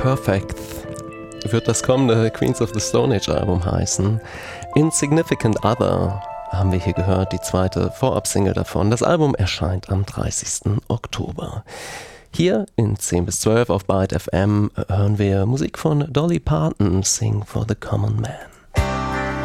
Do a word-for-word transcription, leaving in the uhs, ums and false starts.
Perfect wird das kommende Queens of the Stone Age Album heißen. Insignificant Other haben wir hier gehört, die zweite Vorab-Single davon. Das Album erscheint am dreißigsten Oktober. Hier in zehn bis zwölf auf Byte F M hören wir Musik von Dolly Parton, Sing for the Common Man.